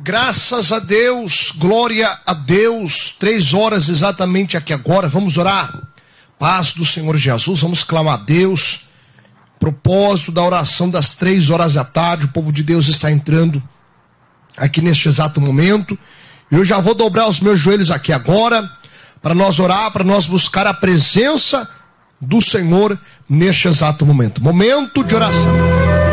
Graças a Deus, glória a Deus. 3 horas exatamente aqui agora, vamos orar. Paz do Senhor Jesus, vamos clamar a Deus. Propósito da oração das 3 horas da tarde, o povo de Deus está entrando aqui neste exato momento. Eu já vou dobrar os meus joelhos aqui agora, para nós orar, para nós buscar a presença do Senhor neste exato momento. Momento de oração.